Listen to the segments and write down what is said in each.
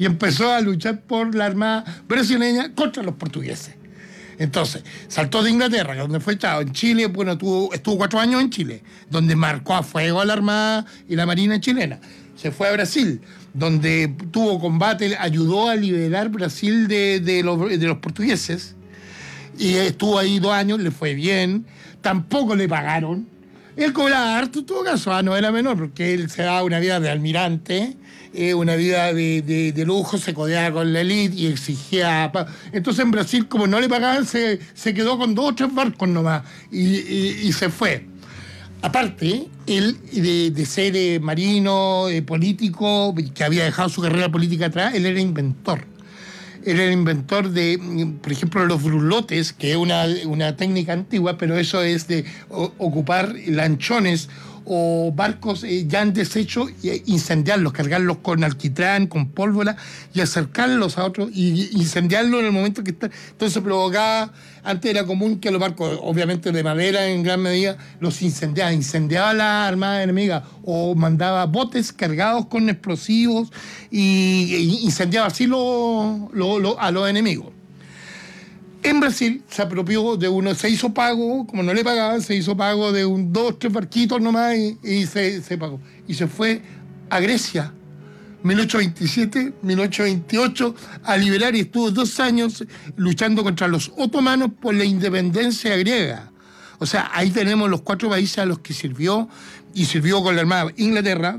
y empezó a luchar por la Armada brasileña contra los portugueses. Entonces, saltó de Inglaterra, donde fue echado. En Chile, bueno, estuvo 4 años en Chile, donde marcó a fuego a la Armada y la Marina chilena. Se fue a Brasil, donde tuvo combate, ayudó a liberar Brasil de los portugueses. Y estuvo ahí 2 años, le fue bien. Tampoco le pagaron. Él cobraba harto en todo caso, no era menor, porque él se daba una vida de almirante, una vida de lujo, se codeaba con la élite y exigía... Entonces en Brasil, como no le pagaban, se quedó con 2 o 3 barcos nomás y se fue. Aparte, él de ser marino, político, que había dejado su carrera política atrás, él era inventor. Él era inventor de, por ejemplo, los brulotes, que es una técnica antigua, pero eso es de ocupar lanchones o barcos ya en desecho e incendiarlos, cargarlos con alquitrán, con pólvora y acercarlos a otros y incendiarlos en el momento que está. Entonces se provocaba, antes era común que los barcos, obviamente de madera en gran medida, los incendiaba la armada enemiga o mandaba botes cargados con explosivos y incendiaba así a los enemigos. En Brasil se apropió de uno, se hizo pago, como no le pagaban, se hizo pago de 2 o 3 barquitos nomás y se pagó. Y se fue a Grecia, 1827, 1828, a liberar y estuvo 2 años luchando contra los otomanos por la independencia griega. O sea, ahí tenemos los 4 países a los que sirvió, y sirvió con la Armada. Inglaterra,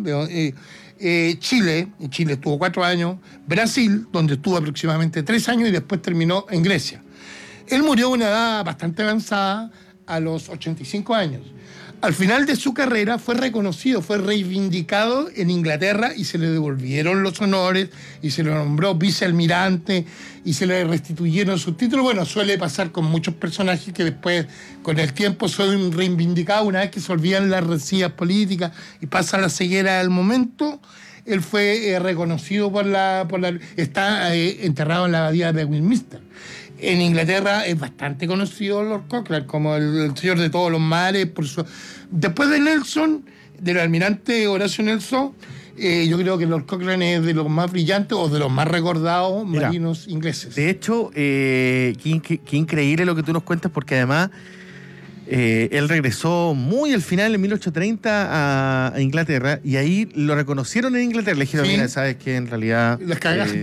Chile, en Chile estuvo 4 años, Brasil, donde estuvo aproximadamente 3 años y después terminó en Grecia. Él murió a una edad bastante avanzada, a los 85 años. Al final de su carrera fue reconocido, fue reivindicado en Inglaterra y se le devolvieron los honores y se le nombró vicealmirante y se le restituyeron sus títulos. Bueno, suele pasar con muchos personajes que después, con el tiempo, son reivindicados una vez que se olvidan las rencillas políticas y pasa la ceguera del momento. Él fue reconocido está enterrado en la abadía de Westminster. En Inglaterra es bastante conocido Lord Cochrane como el señor de todos los mares. Después de Nelson, del almirante Horacio Nelson, yo creo que Lord Cochrane es de los más brillantes o de los más recordados marinos ingleses. De hecho, qué increíble lo que tú nos cuentas, porque además él regresó muy al final, en 1830, a Inglaterra, y ahí lo reconocieron en Inglaterra. Le dijeron, mira, sabes que en realidad... Las cagadas,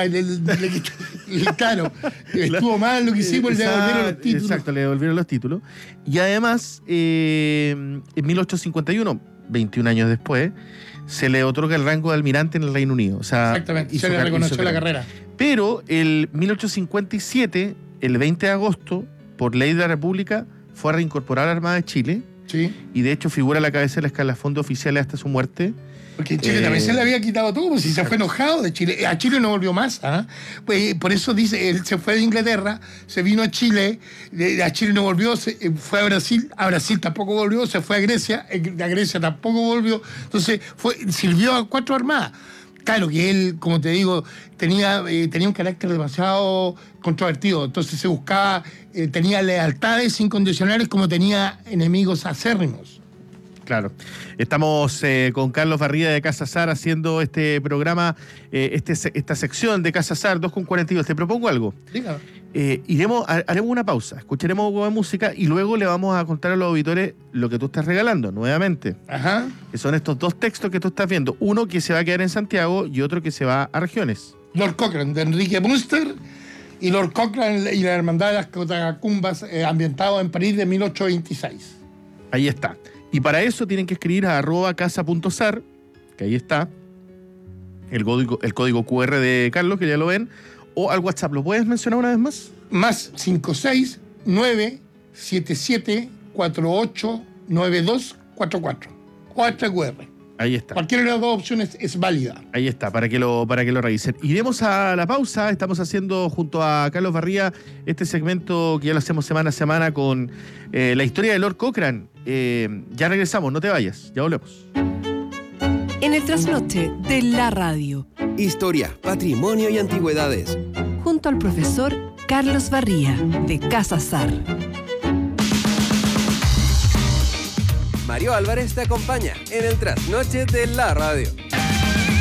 claro, estuvo mal lo que hicimos, le devolvieron los títulos. Exacto, le devolvieron los títulos. Y además, en 1851, 21 años después, se le otorga el rango de almirante en el Reino Unido. O sea, exactamente, se le reconoció la carrera. Pero el 1857, el 20 de agosto, por ley de la República, fue a reincorporar a la Armada de Chile. Sí. Y de hecho figura a la cabeza del escalafón de oficiales hasta su muerte. Porque en Chile también se le había quitado todo, pues si se fue enojado de Chile. A Chile no volvió más. Pues, por eso dice, él se fue de Inglaterra, se vino a Chile, a Chile no volvió, fue a Brasil tampoco volvió, se fue a Grecia tampoco volvió. Entonces sirvió a 4 armadas. Claro que él, como te digo, tenía un carácter demasiado controvertido, entonces se buscaba, tenía lealtades incondicionales como tenía enemigos acérrimos. Claro. Estamos con Carlos Barría de Casa Sar haciendo este programa, esta sección de Casa Sar 2:42. Te propongo algo. Dígame. Haremos una pausa, escucharemos un poco de música y luego le vamos a contar a los auditores lo que tú estás regalando nuevamente. Ajá. Que son estos 2 textos que tú estás viendo. Uno que se va a quedar en Santiago y otro que se va a regiones. Lord Cochrane, de Enrique Munster, y Lord Cochrane y la Hermandad de las Catacumbas, ambientado en París de 1826. Ahí está. Y para eso tienen que escribir a @casa.sar, que ahí está, el código QR de Carlos, que ya lo ven, o al WhatsApp. ¿Lo puedes mencionar una vez más? Más 569-7748-9244. O al QR. Ahí está. Cualquiera de las 2 opciones es válida. Ahí está, para que lo revisen. Iremos a la pausa. Estamos haciendo junto a Carlos Barría este segmento que ya lo hacemos semana a semana con la historia de Lord Cochrane. Ya regresamos, no te vayas, ya volvemos. En el trasnoche de la radio. Historia, patrimonio y antigüedades. Junto al profesor Carlos Barría de Casa Sar. Mario Álvarez te acompaña en el trasnoche de la radio.